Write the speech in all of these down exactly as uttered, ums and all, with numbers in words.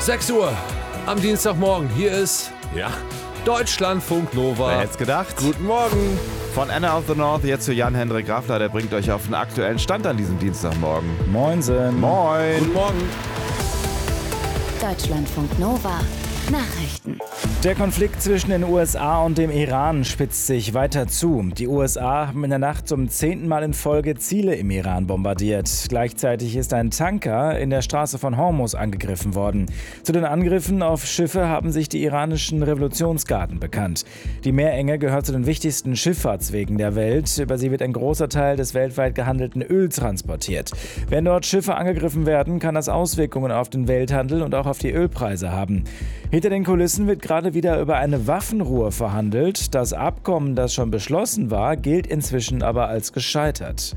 sechs Uhr am Dienstagmorgen. Hier ist, ja, Deutschlandfunk Nova. Wer hätte es gedacht? Guten Morgen. Von Anna of the North jetzt zu Jan-Hendrik Graffler. Der bringt euch auf den aktuellen Stand an diesem Dienstagmorgen. Moinsen. Moin. Guten Morgen. Deutschlandfunk Nova. Nachrichten. Der Konflikt zwischen den U S A und dem Iran spitzt sich weiter zu. Die U S A haben in der Nacht zum zehnten Mal in Folge Ziele im Iran bombardiert. Gleichzeitig ist ein Tanker in der Straße von Hormuz angegriffen worden. Zu den Angriffen auf Schiffe haben sich die iranischen Revolutionsgarden bekannt. Die Meerenge gehört zu den wichtigsten Schifffahrtswegen der Welt. Über sie wird ein großer Teil des weltweit gehandelten Öls transportiert. Wenn dort Schiffe angegriffen werden, kann das Auswirkungen auf den Welthandel und auch auf die Ölpreise haben. Hinter den Kulissen wird gerade wieder über eine Waffenruhe verhandelt. Das Abkommen, das schon beschlossen war, gilt inzwischen aber als gescheitert.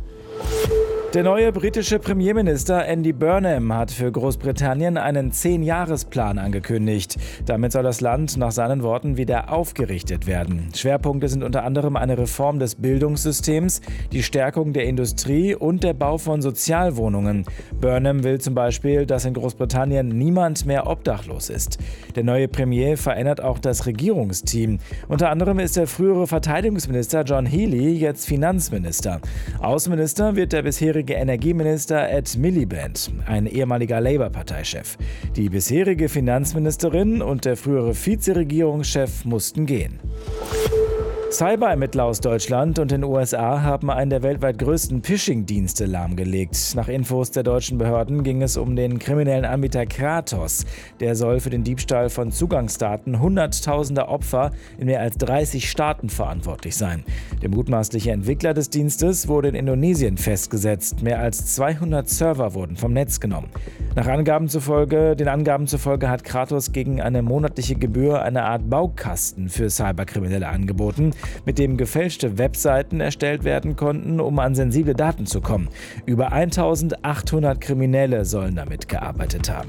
Der neue britische Premierminister Andy Burnham hat für Großbritannien einen Zehn-Jahres-Plan angekündigt. Damit soll das Land nach seinen Worten wieder aufgerichtet werden. Schwerpunkte sind unter anderem eine Reform des Bildungssystems, die Stärkung der Industrie und der Bau von Sozialwohnungen. Burnham will zum Beispiel, dass in Großbritannien niemand mehr obdachlos ist. Der neue Premier verändert auch das Regierungsteam. Unter anderem ist der frühere Verteidigungsminister John Healey jetzt Finanzminister. Außenminister wird der bisherige Energieminister Ed Miliband, ein ehemaliger Labour-Parteichef. Die bisherige Finanzministerin und der frühere Vizeregierungschef mussten gehen. Cyberermittler aus Deutschland und den U S A haben einen der weltweit größten Phishing-Dienste lahmgelegt. Nach Infos der deutschen Behörden ging es um den kriminellen Anbieter Kratos. Der soll für den Diebstahl von Zugangsdaten hunderttausender Opfer in mehr als dreißig Staaten verantwortlich sein. Der mutmaßliche Entwickler des Dienstes wurde in Indonesien festgesetzt. Mehr als zweihundert Server wurden vom Netz genommen. Nach Angaben zufolge, den Angaben zufolge hat Kratos gegen eine monatliche Gebühr eine Art Baukasten für Cyberkriminelle angeboten, mit dem gefälschte Webseiten erstellt werden konnten, um an sensible Daten zu kommen. Über eintausendachthundert Kriminelle sollen damit gearbeitet haben.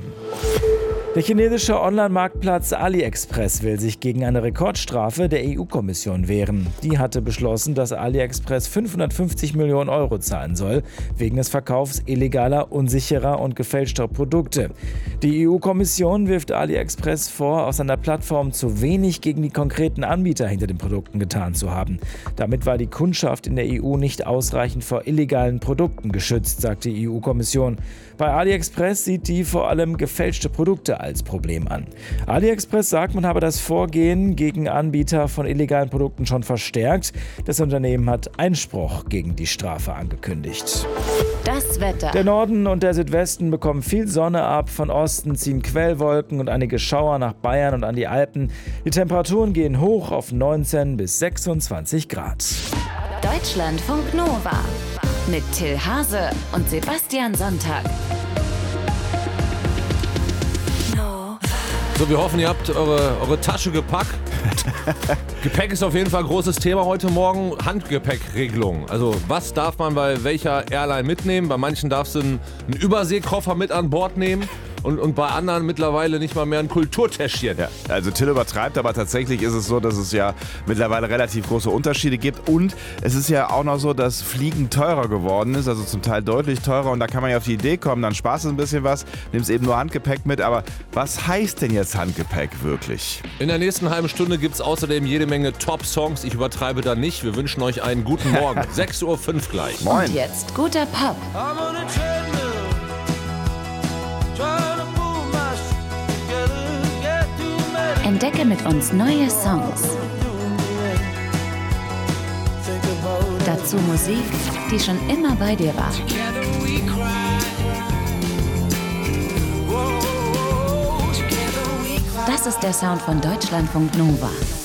Der chinesische Online-Marktplatz AliExpress will sich gegen eine Rekordstrafe der E U-Kommission wehren. Die hatte beschlossen, dass AliExpress fünfhundertfünfzig Millionen Euro zahlen soll, wegen des Verkaufs illegaler, unsicherer und gefälschter Produkte. Die E U-Kommission wirft AliExpress vor, auf seiner Plattform zu wenig gegen die konkreten Anbieter hinter den Produkten getan zu haben. Damit war die Kundschaft in der E U nicht ausreichend vor illegalen Produkten geschützt, sagt die E U-Kommission. Bei AliExpress sieht die vor allem gefälschte Produkte als Problem an. AliExpress sagt, man habe das Vorgehen gegen Anbieter von illegalen Produkten schon verstärkt. Das Unternehmen hat Einspruch gegen die Strafe angekündigt. Das Wetter. Der Norden und der Südwesten bekommen viel Sonne ab. Von Osten ziehen Quellwolken und einige Schauer nach Bayern und an die Alpen. Die Temperaturen gehen hoch auf neunzehn bis sechsundzwanzig Grad. Deutschlandfunk Nova. Mit Till Hase und Sebastian Sonntag. So, wir hoffen, ihr habt eure, eure Tasche gepackt. Gepäck ist auf jeden Fall ein großes Thema heute Morgen. Handgepäckregelung. Also was darf man bei welcher Airline mitnehmen? Bei manchen darfst du einen, einen Überseekoffer mit an Bord nehmen. Und, und bei anderen mittlerweile nicht mal mehr ein Kulturtäschchen. Ja, also Till übertreibt, aber tatsächlich ist es so, dass es ja mittlerweile relativ große Unterschiede gibt. Und es ist ja auch noch so, dass Fliegen teurer geworden ist, also zum Teil deutlich teurer. Und da kann man ja auf die Idee kommen, dann sparst du ein bisschen was, nimmst eben nur Handgepäck mit. Aber was heißt denn jetzt Handgepäck wirklich? In der nächsten halben Stunde gibt es außerdem jede Menge Top-Songs. Ich übertreibe da nicht. Wir wünschen euch einen guten Morgen. sechs Uhr fünf gleich. Moin. Und jetzt guter Pop. Entdecke mit uns neue Songs. Dazu Musik, die schon immer bei dir war. Das ist der Sound von Deutschlandfunk Nova.